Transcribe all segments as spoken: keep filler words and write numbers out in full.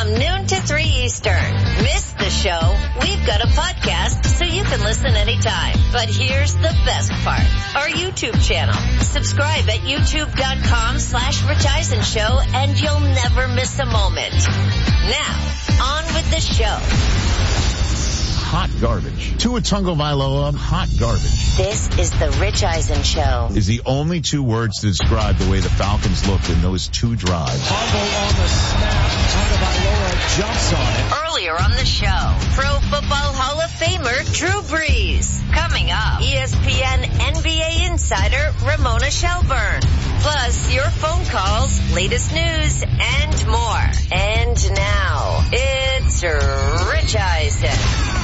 from noon to three Eastern. Miss the show? We've got a podcast so you can listen anytime. But here's the best part. Our YouTube channel. Subscribe at youtube.com slash Rich Eisen Show and you'll never miss a moment. Now, on with the show. Hot garbage. Tua Tagovailoa, hot garbage. This is the Rich Eisen Show. Is the only two words to describe the way the Falcons looked in those two drives. Fumble on the snap. Tagovailoa jumps on it. Earlier on the show, Pro Football Hall of Famer Drew Brees. Coming up, E S P N N B A insider Ramona Shelburne. Plus, your phone calls, latest news, and more. And now, it's Rich Eisen.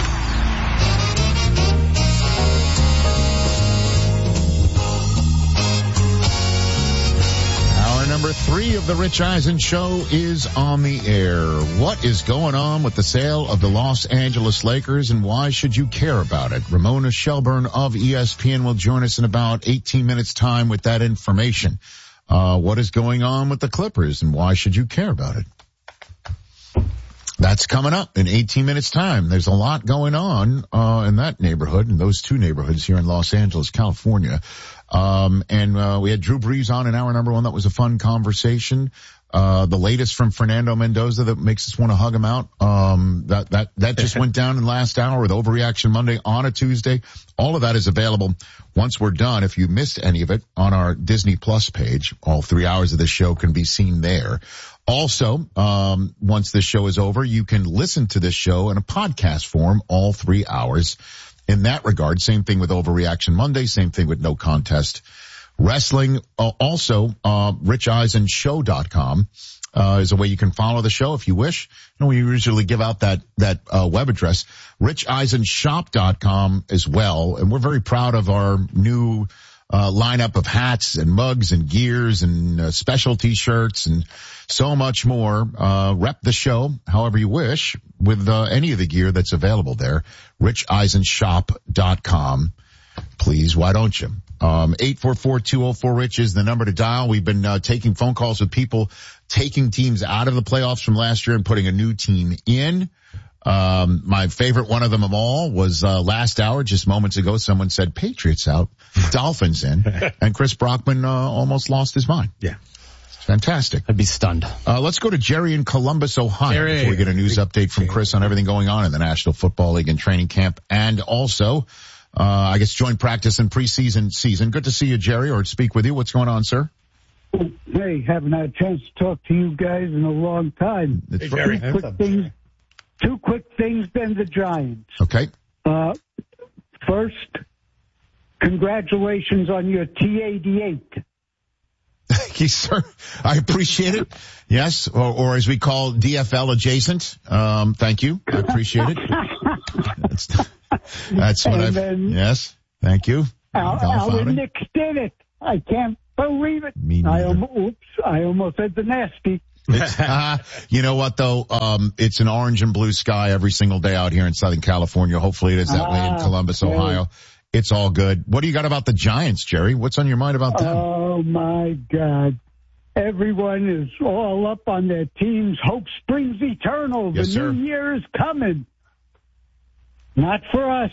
Number three of the Rich Eisen Show is on the air. What is going on with the sale of the Los Angeles Lakers and why should you care about it? Ramona Shelburne of E S P N will join us in about eighteen minutes time with that information. Uh, what is going on with the Clippers and why should you care about it? That's coming up in eighteen minutes time. There's a lot going on, uh, in that neighborhood, in those two neighborhoods here in Los Angeles, California. Um, and, uh, we had Drew Brees on in hour number one. That was a fun conversation. Uh, the latest from Fernando Mendoza that makes us want to hug him out. Um, that, that, that just went down in the last hour with Overreaction Monday on a Tuesday. All of that is available once we're done. If you missed any of it on our Disney Plus page, all three hours of the show can be seen there. Also, um, once this show is over, you can listen to this show in a podcast form, all three hours. In that regard, same thing with Overreaction Monday, same thing with No Contest Wrestling. Uh, also, uh, rich eisen show dot com, uh, is a way you can follow the show if you wish. You know, we usually give out that, that, uh, web address, rich eisen shop dot com as well. And we're very proud of our new, uh, lineup of hats and mugs and gears and uh, specialty shirts and so much more. Uh, rep the show however you wish with uh, any of the gear that's available there. rich eisen shop dot com. Please, why don't you? Um, eight four four, two oh four, Rich is the number to dial. We've been uh, taking phone calls with people taking teams out of the playoffs from last year and putting a new team in. Um, my favorite one of them of all was, uh, last hour, just moments ago, someone said Patriots out, Dolphins in, and Chris Brockman, uh, almost lost his mind. Yeah. Fantastic. I'd be stunned. Uh, let's go to Jerry in Columbus, Ohio, Jerry. before we get a news update from Chris on everything going on in the National Football League and training camp. And also, uh, I guess joint practice and preseason season. Good to see you, Jerry, or speak with you. What's going on, sir? Hey, haven't had a chance to talk to you guys in a long time. It's Hey, Jerry. Two quick things, two quick things, then the Giants. Okay. Uh, first, congratulations on your T eighty-eight. Thank you, sir. I appreciate it. Yes, or, or as we call D F L adjacent. Um, thank you. I appreciate it. That's, that's what And I've, then- yes, thank you. Al, Golf Al outing. and Nick did it. I can't believe it. Me I neither. almost, oops, I almost said the nasty. uh, you know what though? Um, it's an orange and blue sky every single day out here in Southern California. Hopefully it is that way in Ah, Columbus, okay. Ohio. It's all good. What do you got about the Giants, Jerry? What's on your mind about them? Oh my God. Everyone is all up on their teams. Hope springs eternal. Yes, the sir. new year is coming. Not for us.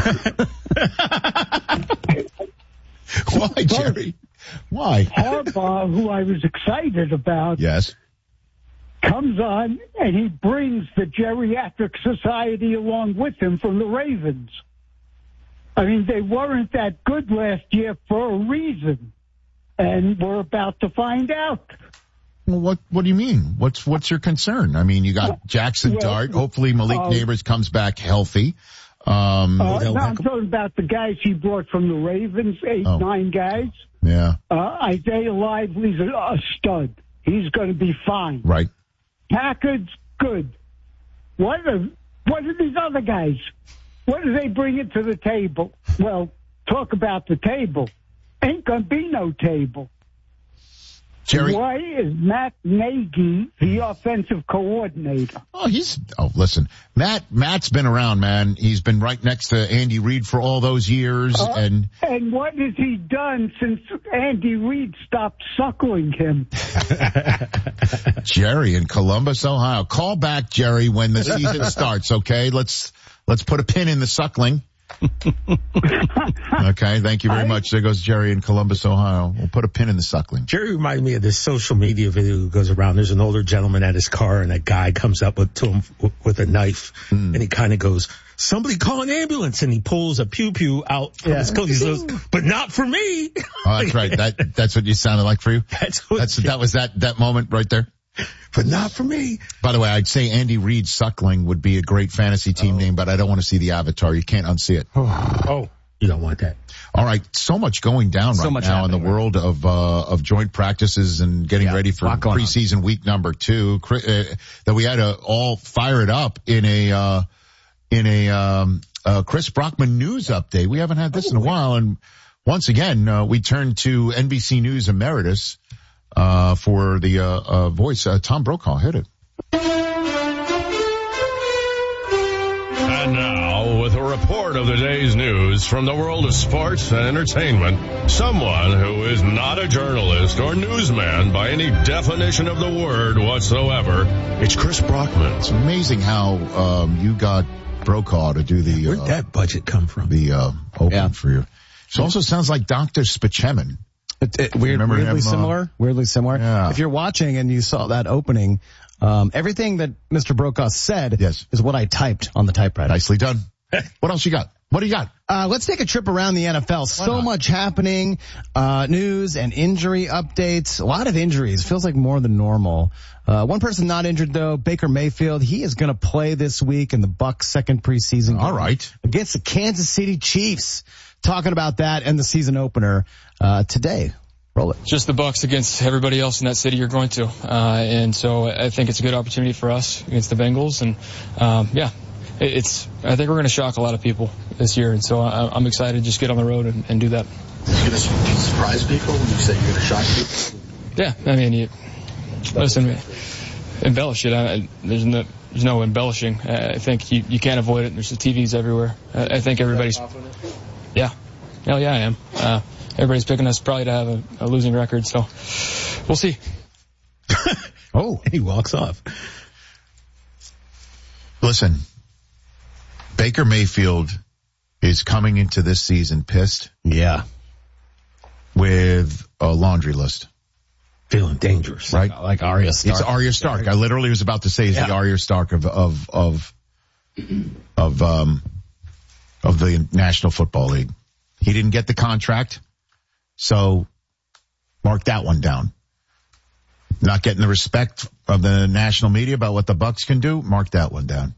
Why, Jerry? Why? Harbaugh, who I was excited about, Yes. comes on and he brings the Geriatric Society along with him from the Ravens. I mean, they weren't that good last year for a reason, and we're about to find out. Well, what what do you mean? What's what's your concern? I mean, you got Jackson well, Dart. Hopefully, Malik uh, Neighbors comes back healthy. Um, Uh, no, I'm talking about the guys he brought from the Ravens, eight, Oh. nine guys. yeah, Uh, Isaiah Lively's a, a stud. He's going to be fine. right. Packard's good. What are, what are these other guys? What do they bring it to the table? Well, talk about the table. Ain't going to be no table. Jerry. Why is Matt Nagy the offensive coordinator? Oh, he's, oh, listen, Matt, Matt's been around, man. He's been right next to Andy Reid for all those years. Uh, and and what has he done since Andy Reid stopped suckling him? Jerry in Columbus, Ohio. Call back, Jerry, when the season starts, okay? Let's, let's put a pin in the suckling. Okay, thank you very I, much. There goes Jerry in Columbus, Ohio. We'll put a pin in the suckling. Jerry reminded me of this social media video that goes around. There's an older gentleman at his car, and a guy comes up with, to him with a knife, mm. and he kind of goes, "Somebody call an ambulance," and he pulls a pew pew out from yeah. his coat. He says, "But not for me." Oh, that's right. That that's what you sounded like for you. That's what that's that was that that moment right there. But not for me. By the way, I'd say Andy Reid Suckling would be a great fantasy team oh. name, but I don't want to see the avatar. You can't unsee it. Oh, you don't want that. All right, so much going down so right much now in the world of uh of joint practices and getting yeah, ready for preseason on. week number two. Uh, that we had to all fire it up in a uh in a um uh Chris Brockman news update. We haven't had this oh, in a while, and once again uh, we turn to N B C News Emeritus. Uh, for the, uh, uh, voice, uh, Tom Brokaw, hit it. And now, with a report of the day's news from the world of sports and entertainment, someone who is not a journalist or newsman by any definition of the word whatsoever, it's Chris Brockman. It's amazing how, um, you got Brokaw to do the, Where'd uh, that budget come from? The, uh, open yeah. for you. It also sounds like Doctor Spaceman. It, it, weird, weirdly him, similar, uh, weirdly similar. Yeah. If you're watching and you saw that opening, um, everything that Mister Brokaw said yes. is what I typed on the typewriter. Nicely done. What else you got? What do you got? Uh, let's take a trip around the N F L. Why so not? Much happening, uh, news and injury updates. A lot of injuries. Feels like more than normal. Uh, one person not injured though, Baker Mayfield. He is going to play this week in the Bucs' second preseason game. All right. Against the Kansas City Chiefs. Talking about that and the season opener, uh, today. Roll it. Just the Bucs against everybody else in that city you're going to. Uh, and so I think it's a good opportunity for us against the Bengals. And, um, yeah, it's, I think we're going to shock a lot of people this year. And so I, I'm excited to just get on the road and, and do that. Are you going to surprise people when you say you're going to shock people? Yeah. I mean, you, listen, embellish it. I, there's no, there's no embellishing. I think you, you can't avoid it. There's the T Vs everywhere. I, I think everybody's, yeah. Hell yeah, I am. Uh, everybody's picking us probably to have a, a losing record, so we'll see. Oh, he walks off. Listen, Baker Mayfield is coming into this season pissed. Yeah. With a laundry list. Feeling dangerous. Right? Like Arya Stark. It's Arya Stark. I literally was about to say he's yeah. the Arya Stark of, of, of, of, um, of the National Football League. He didn't get the contract, so mark that one down. Not getting the respect of the national media about what the Bucs can do, mark that one down.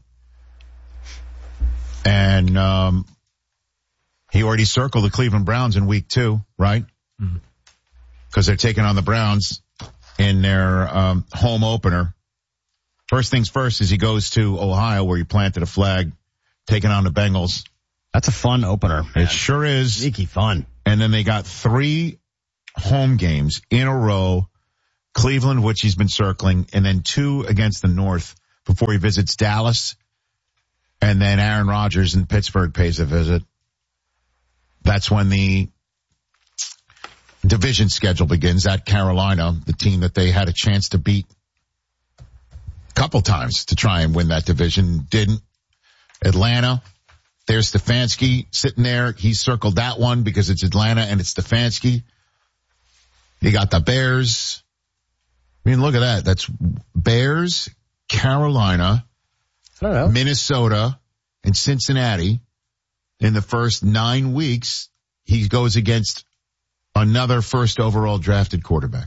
And um he already circled the Cleveland Browns in week two, right? Because mm-hmm. they're taking on the Browns in their um home opener. First things first is he goes to Ohio where he planted a flag, taking on the Bengals. That's a fun opener. Man. It sure is. Sneaky fun. And then they got three home games in a row. Cleveland, which he's been circling, and then two against the North before he visits Dallas. And then Aaron Rodgers in Pittsburgh pays a visit. That's when the division schedule begins at Carolina, the team that they had a chance to beat a couple times to try and win that division. Didn't. Atlanta. There's Stefanski sitting there. He circled that one because it's Atlanta and it's Stefanski. You got the Bears. I mean, look at that. That's Bears, Carolina, I don't know. Minnesota, and Cincinnati. In the first nine weeks, he goes against another first overall drafted quarterback.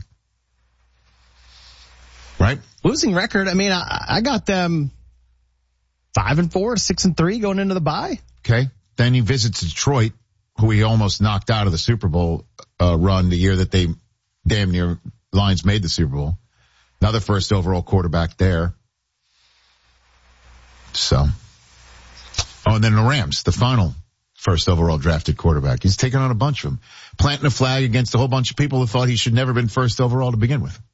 Right? Losing record. I mean, I, I got them five and four, six and three going into the bye. Okay. Then he visits Detroit, who he almost knocked out of the Super Bowl uh, run the year that they damn near Lions made the Super Bowl. Another first overall quarterback there. So. Oh, and then the Rams, the final first overall drafted quarterback. He's taken on a bunch of them. Planting a flag against a whole bunch of people who thought he should never been first overall to begin with.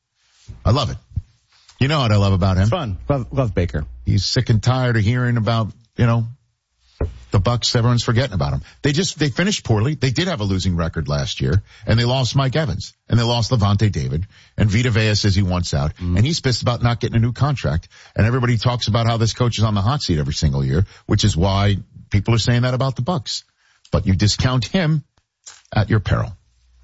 I love it. You know what I love about him? It's fun. Love, love Baker. He's sick and tired of hearing about, you know, the Bucks. Everyone's forgetting about them. They just, they finished poorly. They did have a losing record last year, and they lost Mike Evans, and they lost Levante David, and Vita Vea says he wants out, mm. and he's pissed about not getting a new contract. And everybody talks about how this coach is on the hot seat every single year, which is why people are saying that about the Bucks. But you discount him at your peril.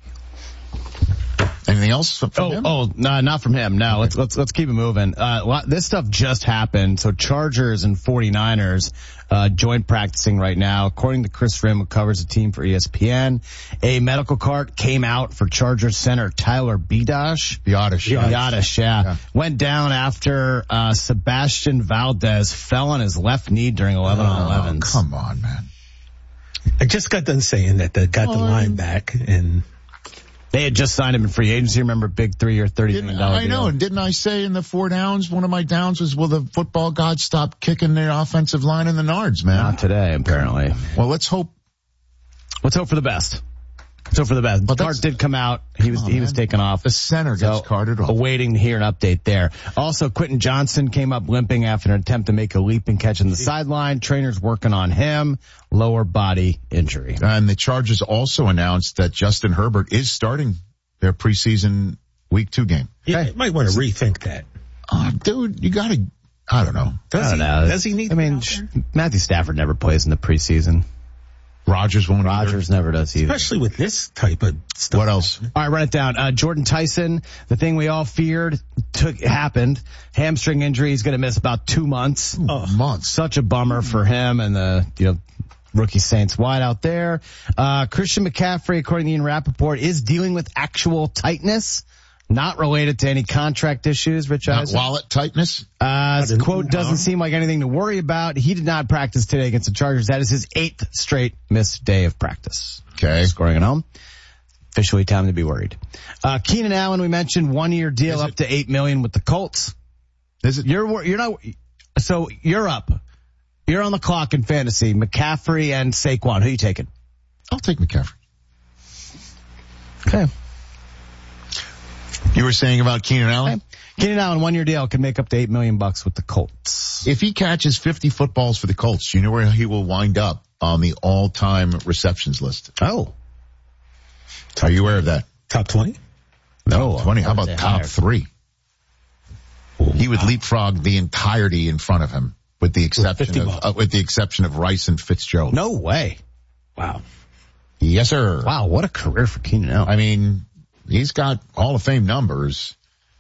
Anything else from oh, him? Oh, no, not from him. No, okay. let's, let's, let's keep it moving. Uh, this stuff just happened. So Chargers and 49ers, uh, joint practicing right now. According to Chris Rim, who covers the team for E S P N, a medical cart came out for Chargers center Tyler Biadasz. Biadasz. Biadasz, yeah. yeah. Went down after, uh, Sebastian Valdez fell on his left knee during eleven on eleven. Oh, come on, man. I just got done saying that they got oh, the line back, and they had just signed him in free agency. Remember, big three-year, thirty million dollars deal. I know, and didn't I say in the four downs, one of my downs was, will the football gods stop kicking their offensive line in the nards, man? Not today, apparently. Well, let's hope. Let's hope for the best. So for the best. But Cart did come out. He was, on, he was taken off. The center gets so, carted off. Awaiting to hear an update there. Also, Quentin Johnson came up limping after an attempt to make a leap and catch on the sideline. Trainers working on him. Lower body injury. And the Chargers also announced that Justin Herbert is starting their preseason week two game. Yeah, you might want to rethink that. Oh, dude, you gotta, I don't know. Does I don't he, know. Does he need I mean, Matthew Stafford never plays in the preseason. Rodgers won't Rodgers either. never does either. Especially with this type of stuff. What else? All right, write it down. Uh, Jordan Tyson, the thing we all feared took, happened. Hamstring injury. He's going to miss about two months. Oh, months. Such a bummer for him and the, you know, rookie Saints wide out there. Uh, Christian McCaffrey, according to Ian Rappaport, is dealing with actual tightness. Not related to any contract issues, Rich Not Eisen. wallet tightness? Uh, quote, doesn't seem like anything to worry about. He did not practice today against the Chargers. That is his eighth straight missed day of practice. Okay. Scoring at home. Officially time to be worried. Uh, Keenan Allen, we mentioned one year deal is up it, to eight million with the Colts. Is it? You're, you're not, so you're up. You're on the clock in fantasy. McCaffrey and Saquon. Who are you taking? I'll take McCaffrey. Okay. You were saying about Keenan Allen? Okay. Keenan Allen, one year deal, can make up to eight million bucks with the Colts. If he catches fifty footballs for the Colts, you know where he will wind up on the all-time receptions list? Oh. Are you aware of that? Top twenty? No, top twenty. How about top higher. three? Oh, he would wow. leapfrog the entirety in front of him, with the exception of uh, with the exception of Rice and Fitzgerald. No way. Wow. Yes, sir. Wow, what a career for Keenan Allen. I mean, he's got Hall of Fame numbers.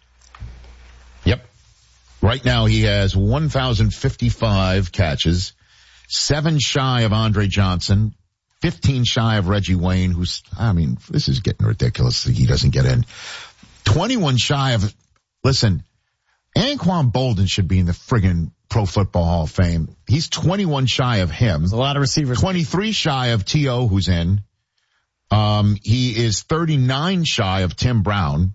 Yep. Right now he has one thousand fifty-five catches, seven shy of Andre Johnson, fifteen shy of Reggie Wayne, who's, I mean, this is getting ridiculous. He doesn't get in. twenty-one shy of, listen, Anquan Bolden should be in the friggin' Pro Football Hall of Fame. He's twenty-one shy of him. There's a lot of receivers. twenty-three shy of T O, who's in. Um, he is thirty-nine shy of Tim Brown.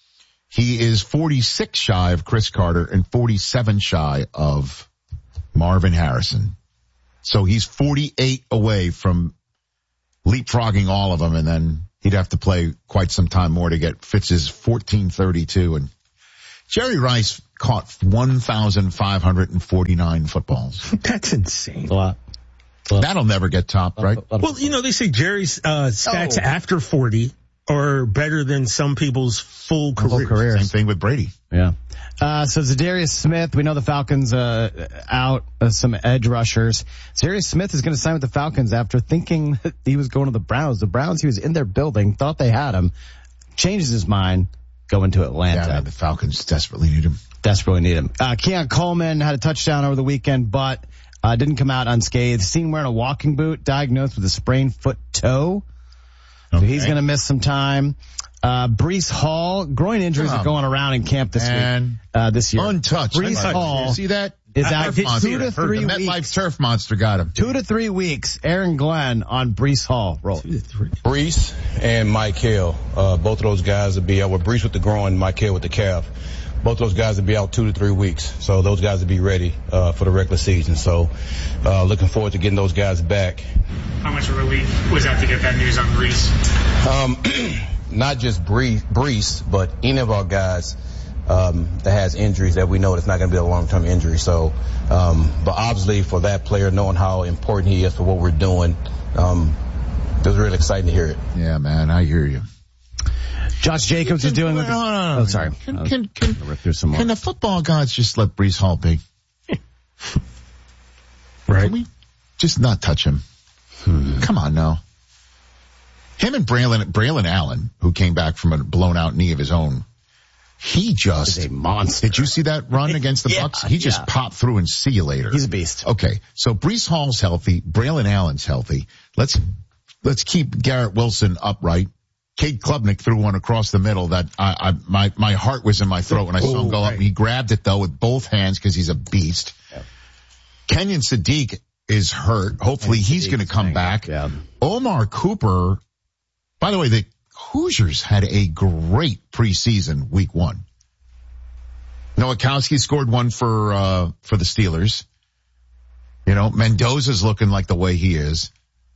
He is forty-six shy of Chris Carter and forty-seven shy of Marvin Harrison. So he's forty-eight away from leapfrogging all of them, and then he'd have to play quite some time more to get Fitz's fourteen thirty-two. And Jerry Rice caught one thousand five hundred forty-nine footballs. That's insane. A lot. That'll never get topped, right? Well, you know, they say Jerry's uh, stats oh. after forty are better than some people's full career. careers. Same thing with Brady. Yeah. Uh, so Zadarius Smith, we know the Falcons uh, out uh, some edge rushers. Zadarius Smith is going to sign with the Falcons after thinking that he was going to the Browns. The Browns, he was in their building, thought they had him, changes his mind, going to Atlanta. Yeah, the Falcons desperately need him. Desperately need him. Uh, Keon Coleman had a touchdown over the weekend, but Uh, didn't come out unscathed. Seen wearing a walking boot, diagnosed with a sprained foot toe. So okay. He's going to miss some time. Uh, Breece Hall, groin injuries are going around in camp this and week, uh, this year. Untouched. Breece Hall. You see that? Is out two to three the weeks. MetLife Turf Monster got him. Two to three weeks. Aaron Glenn on Breece Hall. Roll. Two to three. Breece and Mike Hill. Uh, both of those guys will be out. With Breece with the groin, Mike Hill with the calf. Both those guys will be out two to three weeks. So those guys will be ready uh, for the regular season. So uh, looking forward to getting those guys back. How much of a relief was that to get that news on Breece? Um, not just Breece, Breece, but any of our guys um, that has injuries that we know it's not going to be a long-term injury. So, um, but obviously for that player, knowing how important he is for what we're doing, um, it was really exciting to hear it. Yeah, man, I hear you. Josh Jacobs is doing. No, with no, no, no. Oh, sorry. Can, can, can, rip through some more. Can the football gods just let Breece Hall be? Right. Can we just not touch him? Hmm. Come on now. Him and Braylon, Braylon Allen, who came back from a blown out knee of his own, he just is a monster. Did you see that run against the yeah, Bucs? He just yeah. popped through and see you later. He's a beast. Okay, so Breece Hall's healthy, Braylon Allen's healthy. Let's let's keep Garrett Wilson upright. Cade Klubnik threw one across the middle that I, I my my heart was in my throat when I saw him go right. up. He grabbed it though with both hands because he's a beast. Yeah. Kenyon Sadiq is hurt. Hopefully and he's going to come back. Yeah. Omar Cooper. By the way, the Hoosiers had a great preseason week one. Nowakowski scored one for, uh, for the Steelers. You know, Mendoza's looking like the way he is.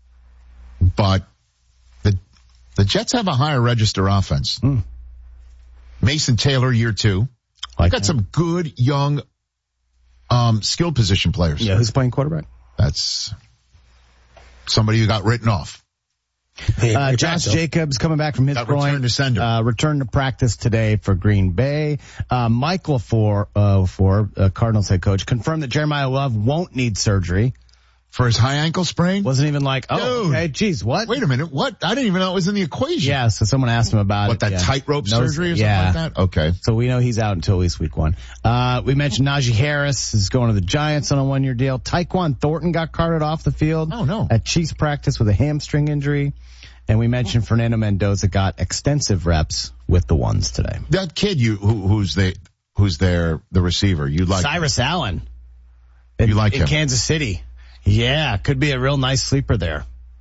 But the, the Jets have a higher register offense. Mm. Mason Taylor, year two. Like got that. some good young, um, skill position players. Yeah, who's playing quarterback? That's somebody who got written off. Uh, Josh Jacobs coming back from his Got groin. returned to sender. Uh, returned to practice today for Green Bay. Uh, Michael for, uh, for, uh, Cardinals head coach confirmed that Jeremiah Love won't need surgery. For his high ankle sprain? Wasn't even like, oh, Dude. okay, geez, what? Wait a minute, what? I didn't even know it was in the equation. Yeah, so someone asked him about What, it. that yeah. tightrope No, surgery or something yeah. like that? Okay. So we know he's out until at least week one. Uh, we mentioned Najee Harris is going to the Giants on a one-year deal. Tyquan Thornton got carted off the field. Oh, no. At Chiefs practice with a hamstring injury. And we mentioned Fernando Mendoza got extensive reps with the ones today. That kid you, who, who's the, who's there, the receiver, you like? Cyrus Allen. In, You like in him? Kansas City. Yeah, could be a real nice sleeper there.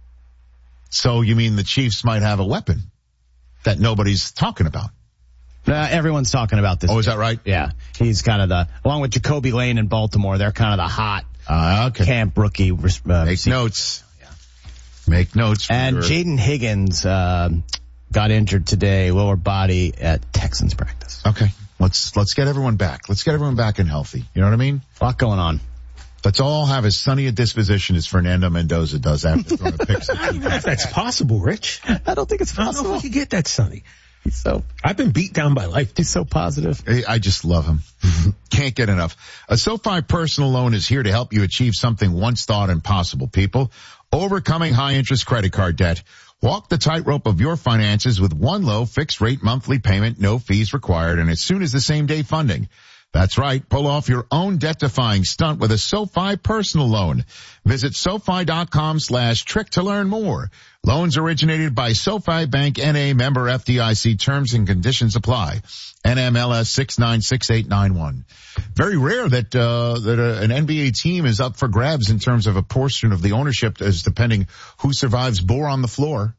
So you mean the Chiefs might have a weapon that nobody's talking about? Uh, everyone's talking about this. Oh, is that right? Yeah. He's kind of the, along with Jacoby Lane in Baltimore, they're kind of the hot Uh, okay. camp rookie. Uh, Make receiver. notes. Make notes. For And your... Jaden Higgins uh, got injured today, lower body at Texans practice. Okay. Let's, let's get everyone back. Let's get everyone back and healthy. You know what I mean? A lot going on. Let's all have as sunny a disposition as Fernando Mendoza does after throwing a pick six. I don't know if that's possible, Rich. I don't think it's I don't know possible. if we could get that sunny. He's so, I've been beat down by life. he's so positive. I just love him. Can't get enough. A SoFi personal loan is here to help you achieve something once thought impossible, people. Overcoming high interest credit card debt. Walk the tightrope of your finances with one low fixed rate monthly payment, no fees required, and as soon as the same day funding. That's right. Pull off your own debt-defying stunt with a SoFi personal loan. Visit SoFi.com slash trick to learn more. Loans originated by SoFi Bank N A, member F D I C. Terms and conditions apply. N M L S six nine six eight nine one. Very rare that uh that uh, an N B A team is up for grabs in terms of a portion of the ownership, as depending who survives bore on the floor.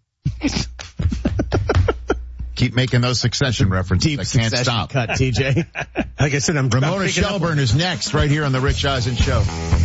Keep making those Succession references. Deep I can't Succession stop. cut, T J. Like I said, I'm Ramona I'm picking up Shelburne is next right here on the Rich Eisen Show.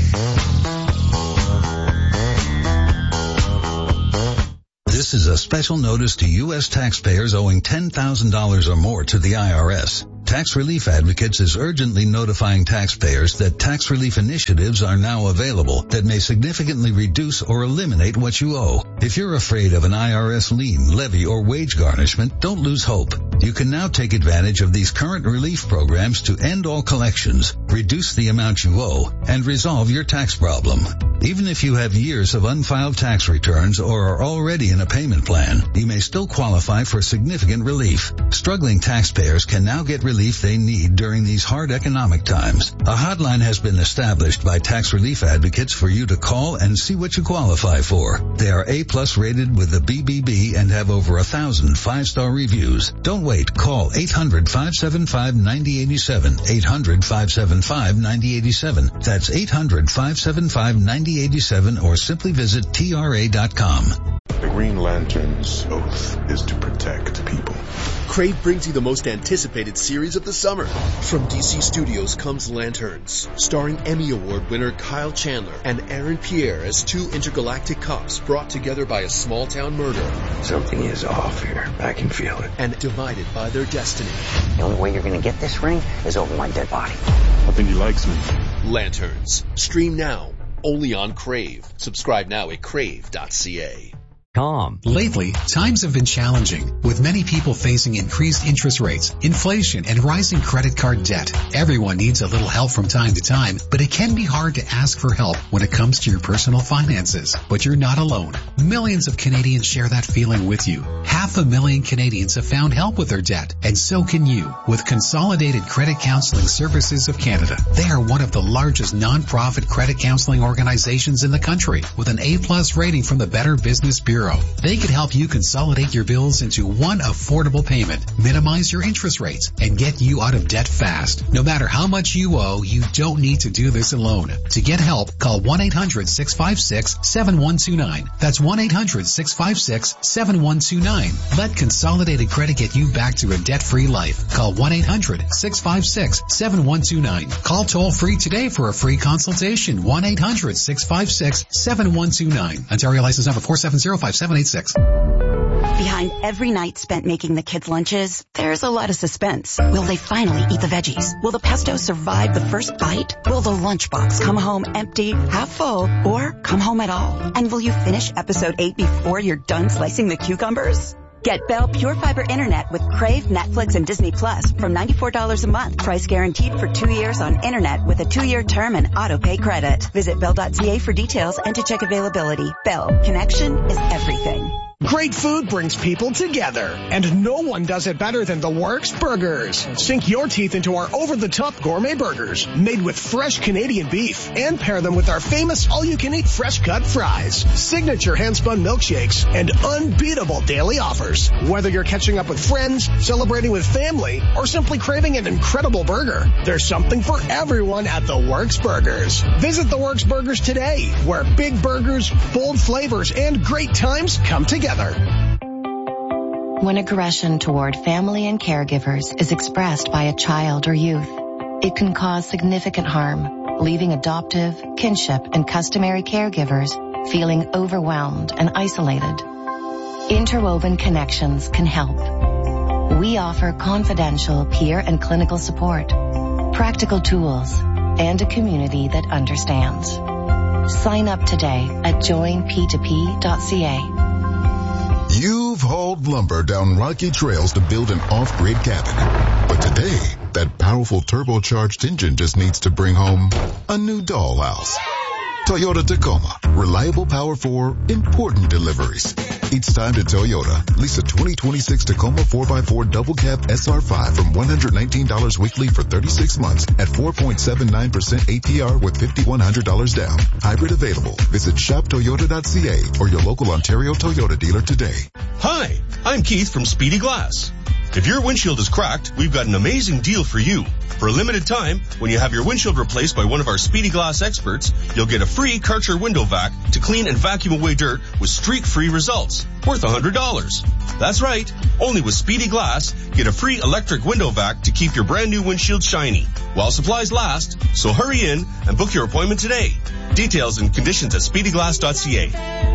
This is a special notice to U S taxpayers owing ten thousand dollars or more to the I R S. Tax Relief Advocates is urgently notifying taxpayers that tax relief initiatives are now available that may significantly reduce or eliminate what you owe. If you're afraid of an I R S lien, levy, or wage garnishment, don't lose hope. You can now take advantage of these current relief programs to end all collections, reduce the amount you owe, and resolve your tax problem. Even if you have years of unfiled tax returns or are already in a payment plan, you may still qualify for significant relief. Struggling taxpayers can now get relief they need during these hard economic times. A hotline has been established by Tax Relief Advocates for you to call and see what you qualify for. They are A-plus rated with the B B B and have over a thousand five-star reviews. Don't wait. Call eight hundred, five seven five, nine zero eight seven. eight hundred, five seven five, nine zero eight seven. That's eight hundred, five seven five, nine zero eight seven or simply visit T R A dot com. The Green Lantern's oath is to protect people. Crave brings you the most anticipated series of the summer. From D C Studios comes Lanterns, starring Emmy Award winner Kyle Chandler and Aaron Pierre as two intergalactic cops brought together by a small-town murder. Something is off here. I can feel it. And divided by their destiny. The only way you're going to get this ring is over my dead body. I think he likes me. Lanterns. Stream now. Only on Crave. Subscribe now at crave dot c a. Com. Lately, times have been challenging, with many people facing increased interest rates, inflation, and rising credit card debt. Everyone needs a little help from time to time, but it can be hard to ask for help when it comes to your personal finances. But you're not alone. Millions of Canadians share that feeling with you. Half a million Canadians have found help with their debt, and so can you with Consolidated Credit Counseling Services of Canada. They are one of the largest non-profit credit counseling organizations in the country, with an A-plus rating from the Better Business Bureau. They could help you consolidate your bills into one affordable payment, minimize your interest rates, and get you out of debt fast. No matter how much you owe, you don't need to do this alone. To get help, call one eight hundred six five six seven one two nine. That's one eight hundred six five six seven one two nine. Let Consolidated Credit get you back to a debt-free life. Call one eight hundred six five six seven one two nine. Call toll-free today for a free consultation. one eight hundred six five six seven one two nine. Ontario license number four seven zero five seven eight six. Behind every night spent making the kids' lunches, there's a lot of suspense. Will they finally eat the veggies? Will the pesto survive the first bite? Will the lunchbox come home empty, half full, or come home at all? And will you finish episode eight before you're done slicing the cucumbers? Get Bell Pure Fiber Internet with Crave, Netflix, and Disney Plus from ninety-four dollars a month. Price guaranteed for two years on internet with a two-year term and auto-pay credit. Visit bell dot c a for details and to check availability. Bell. Connection is everything. Great food brings people together, and no one does it better than The Works Burgers. Sink your teeth into our over-the-top gourmet burgers, made with fresh Canadian beef, and pair them with our famous all-you-can-eat fresh-cut fries, signature hand-spun milkshakes, and unbeatable daily offers. Whether you're catching up with friends, celebrating with family, or simply craving an incredible burger, there's something for everyone at The Works Burgers. Visit The Works Burgers today, where big burgers, bold flavors, and great times come together. When aggression toward family and caregivers is expressed by a child or youth, it can cause significant harm, leaving adoptive, kinship, and customary caregivers feeling overwhelmed and isolated. Interwoven Connections can help. We offer confidential peer and clinical support, practical tools, and a community that understands. Sign up today at join p two p dot c a. You've hauled lumber down rocky trails to build an off-grid cabin. But today, that powerful turbocharged engine just needs to bring home a new dollhouse. Toyota Tacoma. Reliable power for important deliveries. It's time to Toyota. Lease a twenty twenty-six Tacoma four by four double cab S R five from one hundred nineteen dollars weekly for thirty-six months at four point seven nine percent A P R with five thousand one hundred dollars down. Hybrid available. Visit shop toyota dot c a or your local Ontario Toyota dealer today. Hi, I'm Keith from Speedy Glass. If your windshield is cracked, we've got an amazing deal for you. For a limited time, when you have your windshield replaced by one of our Speedy Glass experts, you'll get a free Karcher window vac to clean and vacuum away dirt with streak-free results, worth one hundred dollars. That's right. Only with Speedy Glass, get a free electric window vac to keep your brand new windshield shiny while supplies last. So hurry in and book your appointment today. Details and conditions at speedy glass dot c a.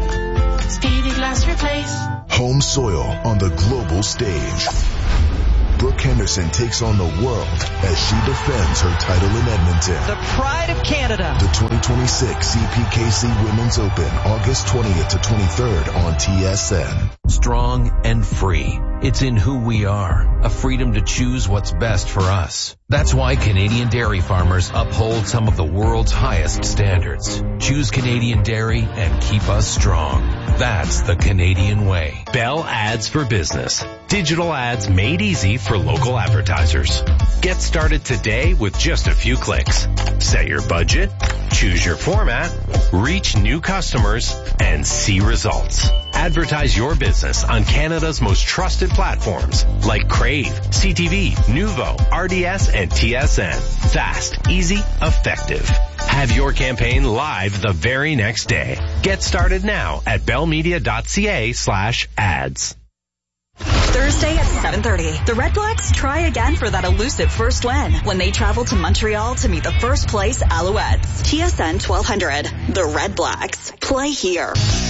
Speedy Glass Replace. Home soil on the global stage. Brooke Henderson takes on the world as she defends her title in Edmonton. The pride of Canada. The twenty twenty-six C P K C Women's Open, August twentieth to twenty-third on T S N. Strong and free. It's in who we are, a freedom to choose what's best for us. That's why Canadian dairy farmers uphold some of the world's highest standards. Choose Canadian dairy and keep us strong. That's the Canadian way. Bell Ads for Business. Digital ads made easy for local advertisers. Get started today with just a few clicks. Set your budget, choose your format, reach new customers, and see results. Advertise your business on Canada's most trusted platforms like Crave, C T V, Nuvo, R D S, and T S N. Fast, easy, effective. Have your campaign live the very next day. Get started now at bellmedia.ca slash ads. Thursday at seven thirty, the Red Blacks try again for that elusive first win when they travel to Montreal to meet the first place Alouettes. T S N twelve hundred, the Red Blacks. Play here.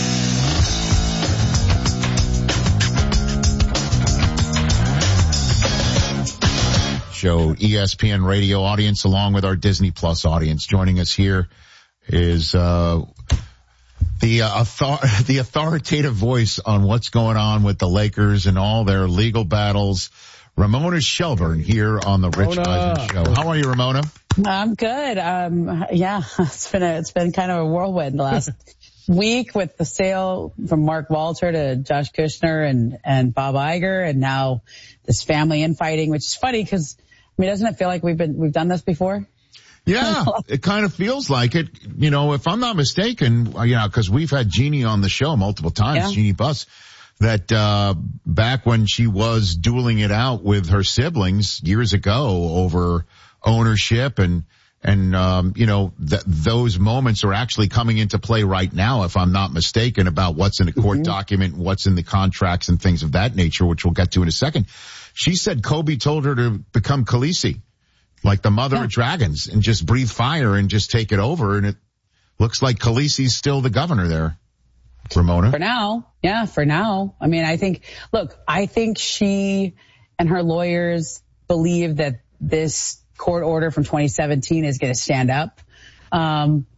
Show E S P N radio audience along with our Disney Plus audience. Joining us here is uh the uh, author- the authoritative voice on what's going on with the Lakers and all their legal battles, Ramona Shelburne, here on the Rich Eisen Show. How are you, Ramona? I'm good. Um, yeah, it's been a, it's been kind of a whirlwind the last week with the sale from Mark Walter to Josh Kushner and, and Bob Iger, and now this family infighting, which is funny because, I mean, doesn't it feel like we've been, we've done this before? Yeah, it kind of feels like it. You know, if I'm not mistaken, you know, because we've had Jeannie on the show multiple times, yeah. Jeannie Buss, that uh back when she was dueling it out with her siblings years ago over ownership and and um you know th- those moments are actually coming into play right now, if I'm not mistaken, about what's in a court mm-hmm. document, what's in the contracts and things of that nature, which we'll get to in a second. She said Kobe told her to become Khaleesi, like the mother yeah. of dragons, and just breathe fire and just take it over. And it looks like Khaleesi's still the governor there, Ramona. For now. Yeah, for now. I mean, I think, look, I think she and her lawyers believe that this court order from twenty seventeen is going to stand up. Um,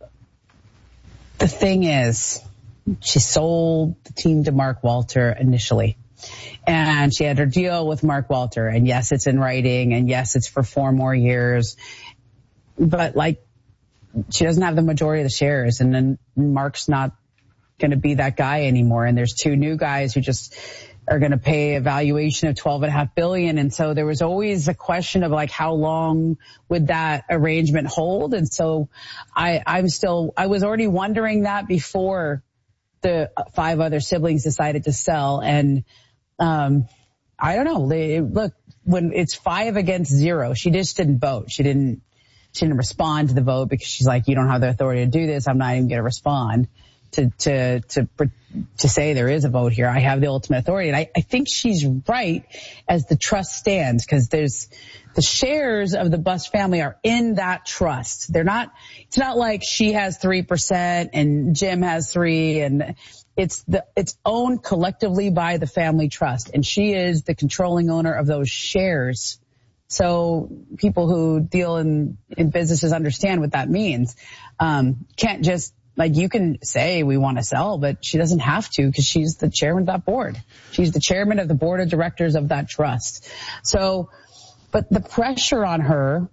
the thing is, she sold the team to Mark Walter initially. And she had her deal with Mark Walter. And yes, it's in writing. And yes, it's for four more years. But like, she doesn't have the majority of the shares. And then Mark's not going to be that guy anymore. And there's two new guys who just are going to pay a valuation of twelve and a half billion. And so there was always a question of like, how long would that arrangement hold? And so I, I'm still, I was already wondering that before the five other siblings decided to sell. And Um, I don't know. They, look, when it's five against zero, she just didn't vote. She didn't, she didn't respond to the vote because she's like, you don't have the authority to do this. I'm not even going to respond to, to, to, to say there is a vote here. I have the ultimate authority. And I, I think she's right as the trust stands, because there's the shares of the Buss family are in that trust. They're not, it's not like she has three percent and Jim has three, and It's the, it's owned collectively by the family trust, and she is the controlling owner of those shares. So people who deal in, in businesses understand what that means. Um, can't just, like, you can say we want to sell, but she doesn't have to, because she's the chairman of that board. She's the chairman of the board of directors of that trust. So, but the pressure on her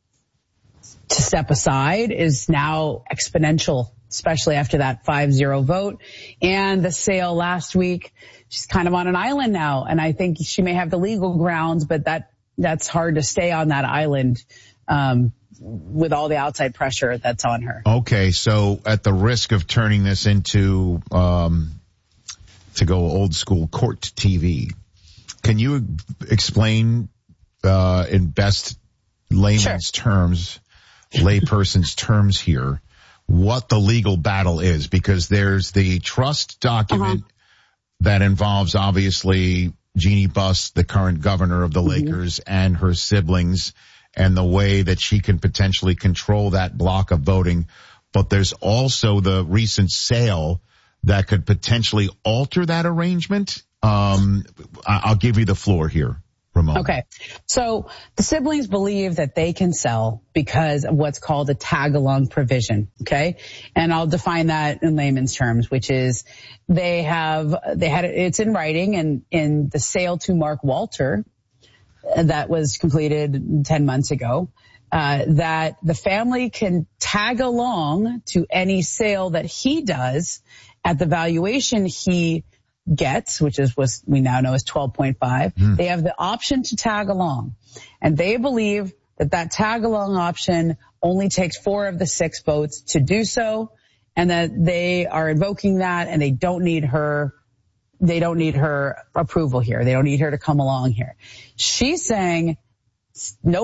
to step aside is now exponential, especially after that five zero vote and the sale last week. She's kind of on an island now, and I think she may have the legal grounds, but that that's hard to stay on that island um with all the outside pressure that's on her. Okay, so at the risk of turning this into, um to go old school court T V, can you explain uh in best layman's sure. terms, layperson's terms here, what the legal battle is? Because there's the trust document uh-huh. that involves obviously Jeannie Buss, the current governor of the mm-hmm. Lakers, and her siblings, and the way that she can potentially control that block of voting. But there's also the recent sale that could potentially alter that arrangement. Um, I'll give you the floor here, Ramona. Okay. So the siblings believe that they can sell because of what's called a tag-along provision. Okay. And I'll define that in layman's terms, which is they have, they had, it's in writing, and in the sale to Mark Walter that was completed ten months ago, uh, that the family can tag along to any sale that he does at the valuation he gets, which is what we now know is twelve point five. Mm. They have the option to tag along, and they believe that that tag along option only takes four of the six votes to do so, and that they are invoking that, and they don't need her, they don't need her approval here. They don't need her to come along here. She's saying, nope,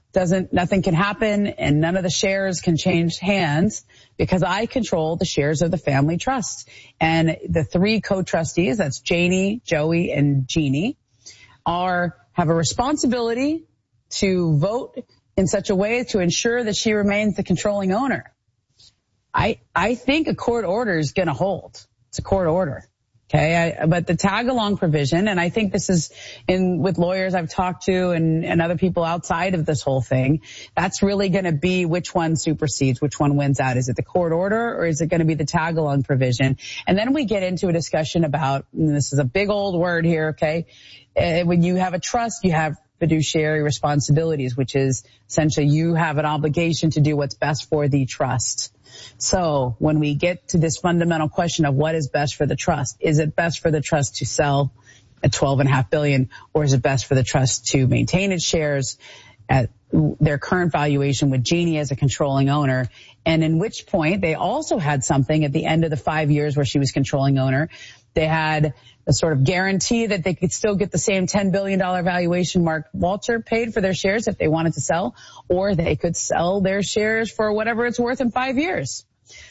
doesn't, nothing can happen and none of the shares can change hands because I control the shares of the family trust. And the three co-trustees, that's Janie, Joey, and Jeannie, are, have a responsibility to vote in such a way to ensure that she remains the controlling owner. I, I think a court order is going to hold. It's a court order. Okay. I, but the tag along provision, and I think this is in with lawyers I've talked to and, and other people outside of this whole thing, that's really going to be which one supersedes, which one wins out. Is it the court order or is it going to be the tag along provision? And then we get into a discussion about, and this is a big old word here. Okay. Uh, when you have a trust, you have fiduciary responsibilities, which is essentially you have an obligation to do what's best for the trust. So when we get to this fundamental question of what is best for the trust, is it best for the trust to sell at twelve and a half billion, or is it best for the trust to maintain its shares at their current valuation with Jeannie as a controlling owner? And in which point they also had something at the end of the five years where she was controlling owner. They had a sort of guarantee that they could still get the same ten billion dollars valuation Mark Walter paid for their shares if they wanted to sell, or they could sell their shares for whatever it's worth in five years.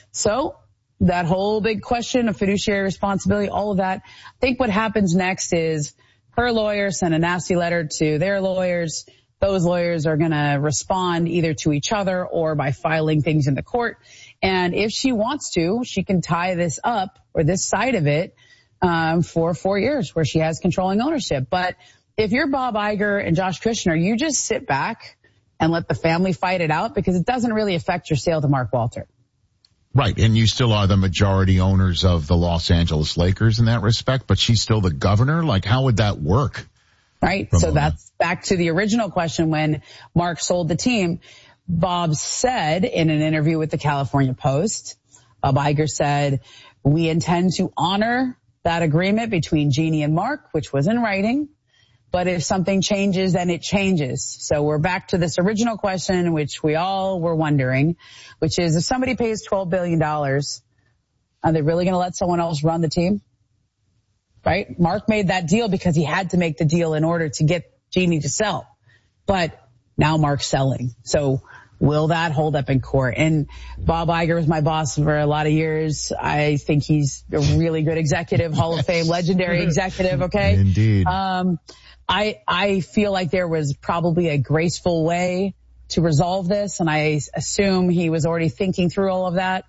So that whole big question of fiduciary responsibility, all of that, I think what happens next is her lawyers send a nasty letter to their lawyers. Those lawyers are going to respond either to each other or by filing things in the court. And if she wants to, she can tie this up, or this side of it, um, for four years where she has controlling ownership. But if you're Bob Iger and Josh Kushner, you just sit back and let the family fight it out because it doesn't really affect your sale to Mark Walter. Right, and you still are the majority owners of the Los Angeles Lakers in that respect, but she's still the governor? Like, how would that work? Right, Ramona. So that's back to the original question when Mark sold the team. Bob said in an interview with the California Post, Bob Iger said, we intend to honor that agreement between Jeannie and Mark, which was in writing. But if something changes, then it changes. So we're back to this original question, which we all were wondering, which is if somebody pays twelve billion dollars, are they really going to let someone else run the team? Right? Mark made that deal because he had to make the deal in order to get Jeannie to sell. But now Mark's selling. So will that hold up in court? And Bob Iger was my boss for a lot of years. I think he's a really good executive, Hall of Fame, legendary executive, okay? Indeed. Um, I, I feel like there was probably a graceful way to resolve this, and I assume he was already thinking through all of that,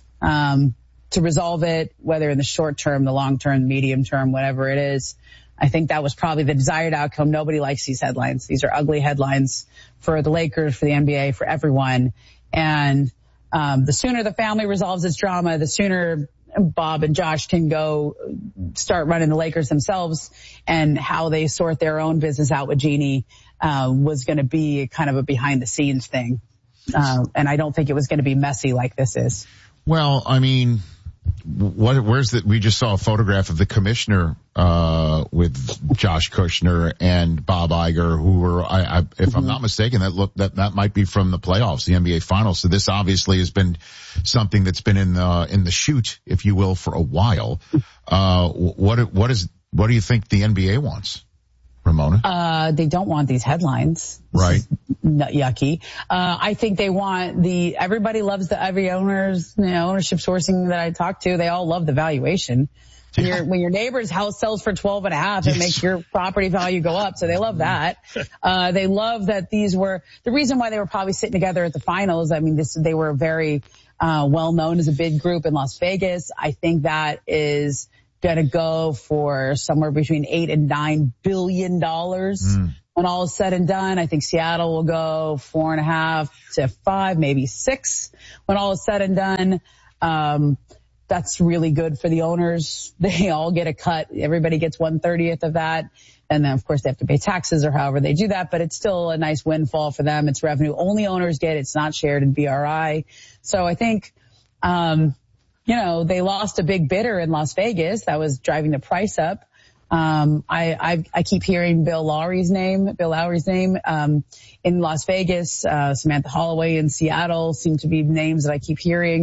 um, to resolve it, whether in the short term, the long term, medium term, whatever it is. I think that was probably the desired outcome. Nobody likes these headlines. These are ugly headlines for the Lakers, for the N B A, for everyone. And, um, the sooner the family resolves its drama, the sooner Bob and Josh can go start running the Lakers themselves, and how they sort their own business out with Jeannie, uh, was going to be kind of a behind the scenes thing. Uh, and I don't think it was going to be messy like this is. Well, I mean, what, where's the, we just saw a photograph of the commissioner, uh, with Josh Kushner and Bob Iger, who were, I, I if mm-hmm. I'm not mistaken, that look, that, that might be from the playoffs, the N B A finals. So this obviously has been something that's been in the, in the chute, if you will, for a while. Uh, what, what is, what do you think the N B A wants? Ramona? Uh, they don't want these headlines. Right. Yucky. Uh, I think they want the, everybody loves the, every owner's, you know, ownership sourcing that I talk to, they all love the valuation. When your, when your neighbor's house sells for twelve and a half, it makes your property value go up. So they love that. Uh, they love that these were, the reason why they were probably sitting together at the finals. I mean, this, they were very, uh, well known as a big group in Las Vegas. I think that is going to go for somewhere between eight and nine billion dollars. Mm. When all is said and done. I think Seattle will go four and a half to five, maybe six when all is said and done. Um, that's really good for the owners. They all get a cut. Everybody gets one thirtieth of that. And then of course they have to pay taxes or however they do that, but it's still a nice windfall for them. It's revenue only owners get. It's not shared in B R I. So I think, um, you know, they lost a big bidder in Las Vegas that was driving the price up. Um, I, I, I keep hearing Bill Lowry's name, Bill Lowry's name, um, in Las Vegas, uh, Samantha Holloway in Seattle seem to be names that I keep hearing.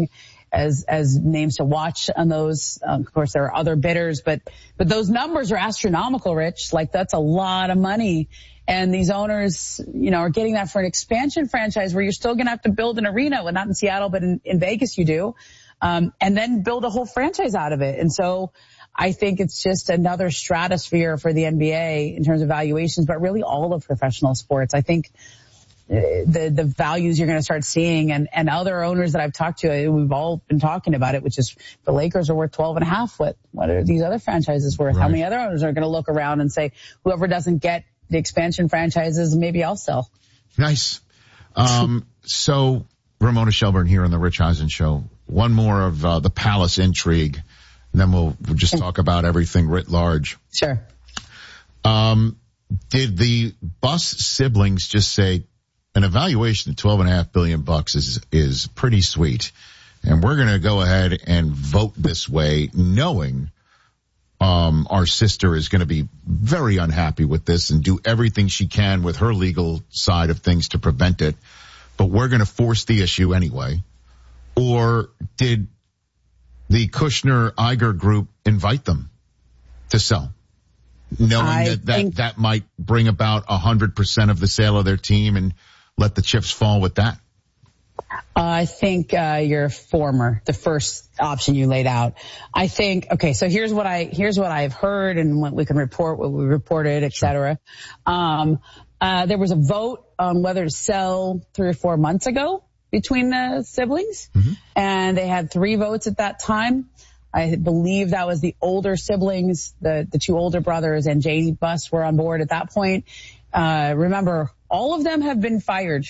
as as names to watch on those. Um, of course, there are other bidders, but but those numbers are astronomical, Rich. Like, that's a lot of money. And these owners, you know, are getting that for an expansion franchise where you're still going to have to build an arena, well, not in Seattle, but in, in Vegas you do, um, and then build a whole franchise out of it. And so I think it's just another stratosphere for the N B A in terms of valuations, but really all of professional sports. I think the the values you're going to start seeing, and, and other owners that I've talked to, we've all been talking about it, which is the Lakers are worth twelve and a half. What, what are these other franchises worth? Right. How many other owners are going to look around and say, whoever doesn't get the expansion franchises, maybe I'll sell. Nice. Um, so Ramona Shelburne here on the Rich Eisen Show. One more of uh, the Palace intrigue, and then we'll, we'll just talk about everything writ large. Sure. Um, did the Buss siblings just say an evaluation of twelve and a half billion bucks is is pretty sweet, and we're going to go ahead and vote this way, knowing um our sister is going to be very unhappy with this and do everything she can with her legal side of things to prevent it, but we're going to force the issue anyway? Or did the Kushner-Iger group invite them to sell, knowing I that that, think- that might bring about one hundred percent of the sale of their team, and let the chips fall with that? I think uh your former, the first option you laid out. I think, okay, so here's what I here's what I've heard and what we can report, what we reported, et cetera. Um, uh, there was a vote on whether to sell three or four months ago between the siblings, mm-hmm. and they had three votes at that time. I believe that was the older siblings, the the two older brothers, and Janie Buss were on board at that point. Uh, remember, all of them have been fired.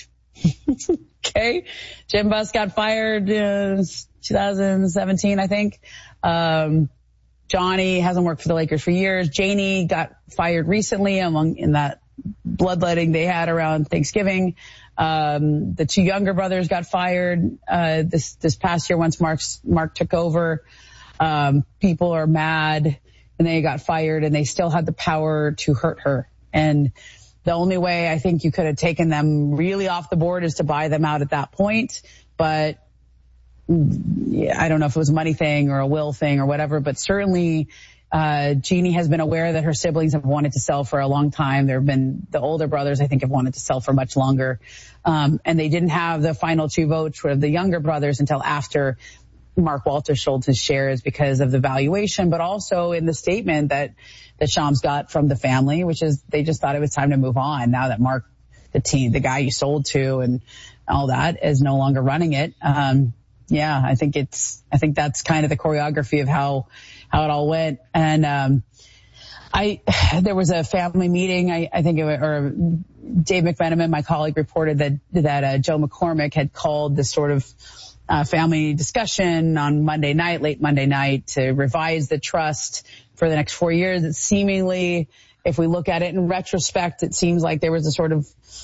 Okay. Jim Buss got fired in two thousand seventeen, I think. Um, Johnny hasn't worked for the Lakers for years. Janie got fired recently among in that bloodletting they had around Thanksgiving. Um, the two younger brothers got fired, uh, this, this past year once Mark's, Mark took over. Um, people are mad and they got fired, and they still had the power to hurt her. And the only way I think you could have taken them really off the board is to buy them out at that point. But yeah, I don't know if it was a money thing or a will thing or whatever, but certainly uh Jeannie has been aware that her siblings have wanted to sell for a long time. There have been the older brothers, I think, have wanted to sell for much longer. Um and they didn't have the final two votes for the younger brothers until after Mark Walters sold his shares because of the valuation, but also in the statement that that Shams got from the family, which is they just thought it was time to move on now that Mark, the team, the guy you sold to and all that, is no longer running it. Um, yeah, I think it's, I think that's kind of the choreography of how, how it all went. And, um, I, there was a family meeting, I, I think it was, or Dave McMenamin, my colleague, reported that, that, uh, Joe McCormick had called this sort of, uh, family discussion on Monday night, late Monday night, to revise the trust for the next four years. It's seemingly, if we look at it in retrospect, it seems like there was a sort of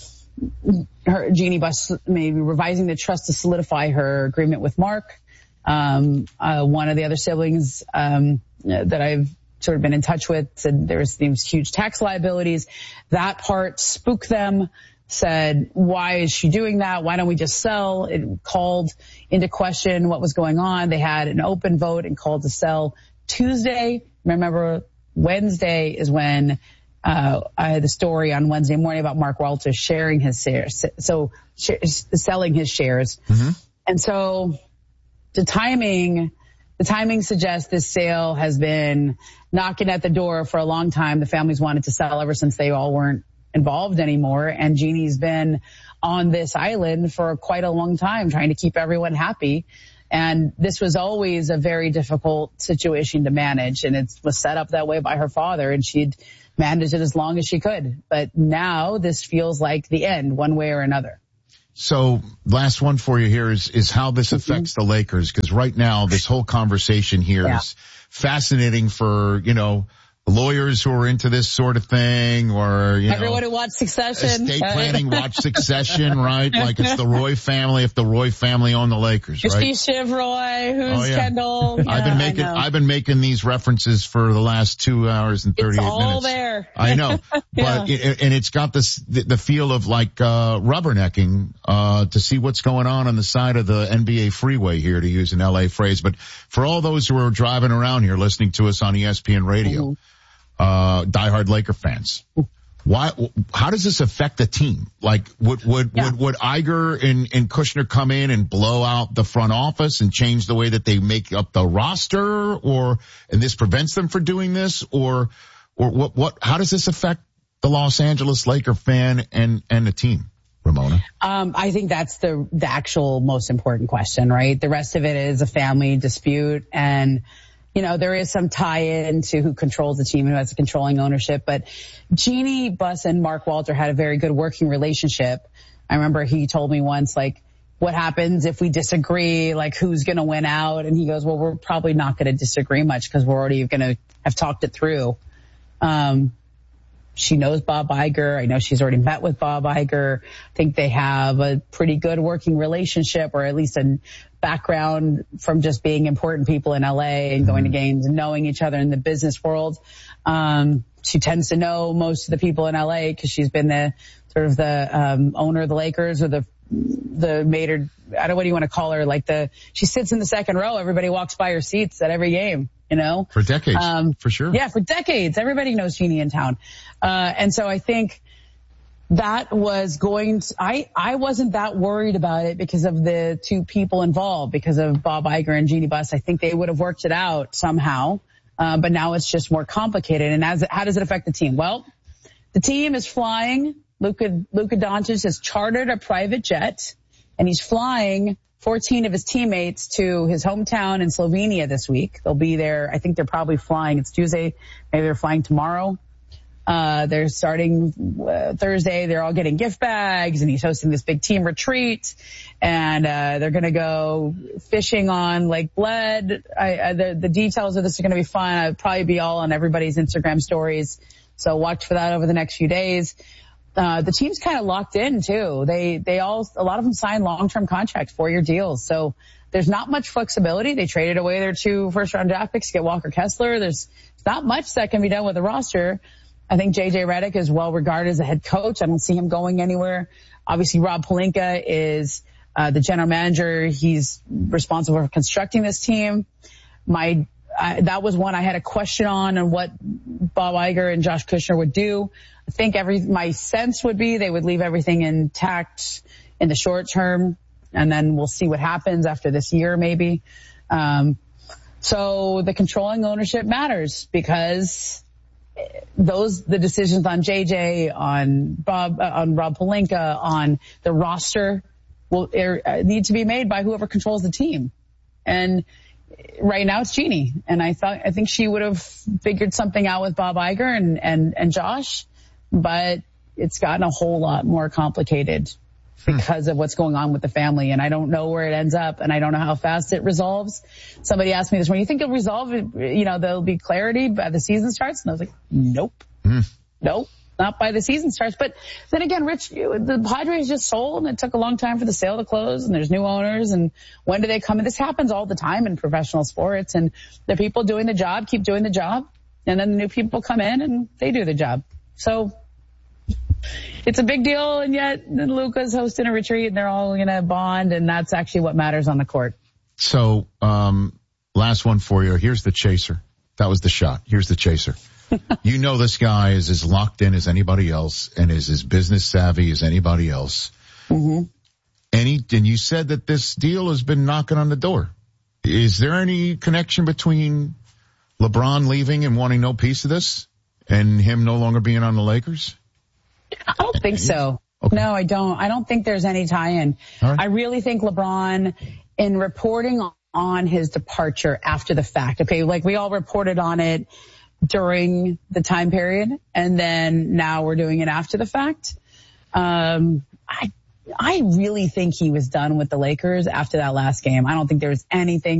her Jeannie Buss maybe revising the trust to solidify her agreement with Mark. Um, uh, one of the other siblings, um, that I've sort of been in touch with said there was these huge tax liabilities. That part spooked them, said, why is she doing that? Why don't we just sell? It called into question what was going on. They had an open vote and called to sell Tuesday. Remember, Wednesday is when uh I had the story on Wednesday morning about Mark Walters sharing his shares, so sh- selling his shares. Mm-hmm. And so the timing, the timing suggests this sale has been knocking at the door for a long time. The families wanted to sell ever since they all weren't involved anymore. And Jeannie's been on this island for quite a long time trying to keep everyone happy. And this was always a very difficult situation to manage. And it was set up that way by her father, and she'd managed it as long as she could. But now this feels like the end, one way or another. So last one for you here is, is how this affects mm-hmm. the Lakers. Because right now, this whole conversation here yeah. is fascinating for, you know, lawyers who are into this sort of thing, or, you know. Everyone who watched Succession. Estate planning, watch Succession, right? Like it's the Roy family, if the Roy family owned the Lakers, right? Is she Shiv Roy? Who's oh, yeah. Kendall? Yeah, I've been making, I've been making these references for the last two hours and thirty-eight it's all minutes. there. I know, yeah. but, it, and it's got this, the, the feel of like, uh, rubbernecking, uh, to see what's going on on the side of the N B A freeway here, to use an L A phrase. But for all those who are driving around here listening to us on E S P N radio, mm-hmm. uh, diehard Laker fans, why, how does this affect the team? Like, would, would, yeah. would, would Iger and, and Kushner come in and blow out the front office and change the way that they make up the roster, or, and this prevents them from doing this, or, or what, what, how does this affect the Los Angeles Laker fan and, and the team? Ramona? Um, I think that's the, the actual most important question, right? The rest of it is a family dispute, and, you know, there is some tie-in to who controls the team and who has the controlling ownership. But Jeannie Buss and Mark Walter had a very good working relationship. I remember he told me once, like, what happens if we disagree? Like, who's going to win out? And he goes, well, we're probably not going to disagree much because we're already going to have talked it through. Um, She knows Bob Iger. I know she's already met with Bob Iger. I think they have a pretty good working relationship, or at least a background from just being important people in L A and going to games and knowing each other in the business world. Um, she tends to know most of the people in L A because she's been the sort of the um, owner of the Lakers, or the the mater. I don't know what do you want to call her. Like the she sits in the second row. Everybody walks by her seats at every game. You know, for decades, um, for sure. Yeah, for decades. Everybody knows Jeannie in town. Uh, and so I think that was going to, I, I wasn't that worried about it because of the two people involved, because of Bob Iger and Jeannie Buss. I think they would have worked it out somehow. Uh, but now it's just more complicated. And as, how does it affect the team? Well, the team is flying. Luka, Luka Doncic has chartered a private jet, and he's flying fourteen of his teammates to his hometown in Slovenia this week. They'll be there. I think they're probably flying. It's Tuesday. Maybe they're flying tomorrow. Uh, they're starting uh, Thursday. They're all getting gift bags, and he's hosting this big team retreat. And, uh, they're going to go fishing on Lake Bled. I, I, the, the details of this are going to be fun. I'll probably be all on everybody's Instagram stories. So watch for that over the next few days. Uh, the team's kind of locked in too. They, they all, a lot of them signed long-term contracts, four-year deals. So there's not much flexibility. They traded away their two first-round draft picks to get Walker Kessler. There's not much that can be done with the roster. I think J J Redick is well regarded as a head coach. I don't see him going anywhere. Obviously, Rob Pelinka is, uh, the general manager. He's responsible for constructing this team. My, uh, that was one I had a question on, and what Bob Iger and Josh Kushner would do. I think every, my sense would be they would leave everything intact in the short term, and then we'll see what happens after this year, maybe. Um, so the controlling ownership matters, because those, the decisions on J J, on Bob, uh, on Rob Pelinka, on the roster will er, need to be made by whoever controls the team. And right now it's Jeannie. And I thought, I think she would have figured something out with Bob Iger and, and, and Josh. But it's gotten a whole lot more complicated because of what's going on with the family. And I don't know where it ends up, and I don't know how fast it resolves. Somebody asked me this morning, you think it'll resolve, you know, there'll be clarity by the season starts? And I was like, nope. Mm. Nope. Not by the season starts. But then again, Rich, the Padres just sold, and it took a long time for the sale to close, and there's new owners, and when do they come in? This happens all the time in professional sports, and the people doing the job keep doing the job, and then the new people come in and they do the job. So it's a big deal, and yet Luka's hosting a retreat, and they're all going to bond, and that's actually what matters on the court. So, um, last one for you. Here's the chaser. That was the shot. Here's the chaser. You know this guy is as locked in as anybody else and is as business savvy as anybody else. Mm-hmm. And, he, and you said that this deal has been knocking on the door. Is there any connection between LeBron leaving and wanting no piece of this and him no longer being on the Lakers? I don't think so. Okay. No, I don't. I don't think there's any tie-in. Right. I really think LeBron, in reporting on his departure after the fact, okay, like we all reported on it during the time period, and then now we're doing it after the fact. Um, I, I really think he was done with the Lakers after that last game. I don't think there was anything